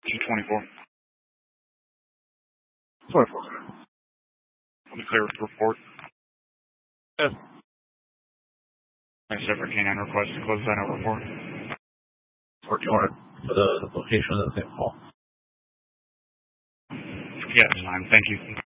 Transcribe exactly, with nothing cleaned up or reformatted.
two twenty-four. twenty-four. Let me clear the report. Yes. Thanks, for canine request to close that out report. Or do you want it for the, the location of the same call? Yeah, it's fine. Thank you.